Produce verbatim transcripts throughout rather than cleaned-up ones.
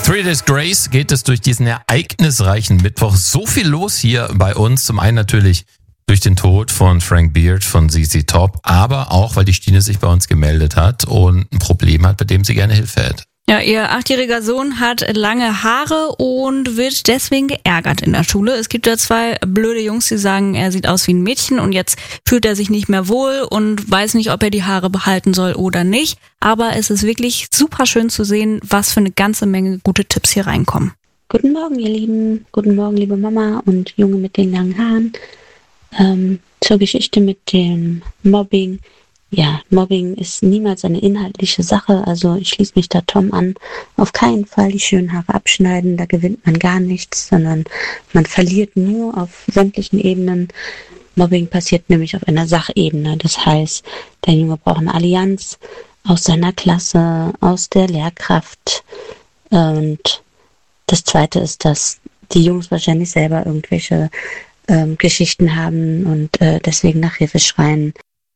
Three Days Grace geht es durch diesen ereignisreichen Mittwoch. So viel los hier bei uns. Zum einen natürlich durch den Tod von Frank Beard von Z Z Top, aber auch, weil die Stine sich bei uns gemeldet hat und ein Problem hat, bei dem sie gerne Hilfe hätte. Ja, ihr achtjähriger Sohn hat lange Haare und wird deswegen geärgert in der Schule. Es gibt da zwei blöde Jungs, die sagen, er sieht aus wie ein Mädchen und jetzt fühlt er sich nicht mehr wohl und weiß nicht, ob er die Haare behalten soll oder nicht. Aber es ist wirklich super schön zu sehen, was für eine ganze Menge gute Tipps hier reinkommen. Guten Morgen, ihr Lieben. Guten Morgen, liebe Mama und Junge mit den langen Haaren. Ähm, zur Geschichte mit dem Mobbing. Ja, Mobbing ist niemals eine inhaltliche Sache, also ich schließe mich da Tom an. Auf keinen Fall die schönen Haare abschneiden, da gewinnt man gar nichts, sondern man verliert nur auf sämtlichen Ebenen. Mobbing passiert nämlich auf einer Sachebene, das heißt, der Junge braucht eine Allianz aus seiner Klasse, aus der Lehrkraft. Und das Zweite ist, dass die Jungs wahrscheinlich selber irgendwelche ähm, Geschichten haben und äh, deswegen nach Hilfe schreien.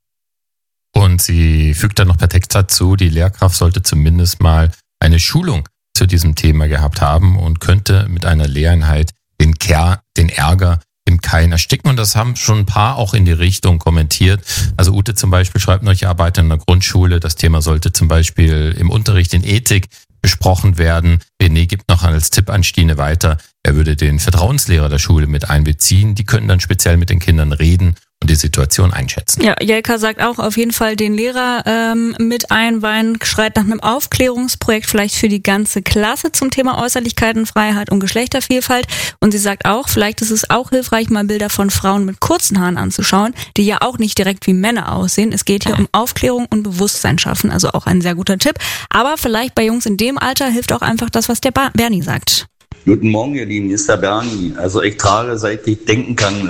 Und sie fügt dann noch per Text dazu, die Lehrkraft sollte zumindest mal eine Schulung zu diesem Thema gehabt haben und könnte mit einer Lehreinheit den, Ker- den Ärger im Keim ersticken. Und das haben schon ein paar auch in die Richtung kommentiert. Also Ute zum Beispiel schreibt noch, ich arbeite in einer Grundschule. Das Thema sollte zum Beispiel im Unterricht in Ethik besprochen werden. René gibt noch als Tipp an Stine weiter, er würde den Vertrauenslehrer der Schule mit einbeziehen. Die können dann speziell mit den Kindern reden und die Situation einschätzen. Ja, Jelka sagt auch, auf jeden Fall den Lehrer ähm, mit einweihen, schreit nach einem Aufklärungsprojekt vielleicht für die ganze Klasse zum Thema Äußerlichkeitenfreiheit und Geschlechtervielfalt. Und sie sagt auch, vielleicht ist es auch hilfreich, mal Bilder von Frauen mit kurzen Haaren anzuschauen, die ja auch nicht direkt wie Männer aussehen. Es geht hier um Aufklärung und Bewusstsein schaffen, also auch ein sehr guter Tipp. Aber vielleicht bei Jungs in dem Alter hilft auch einfach das, was der Bernie sagt. Guten Morgen, ihr Lieben, hier ist der Bernie. Also ich trage, seit ich denken kann,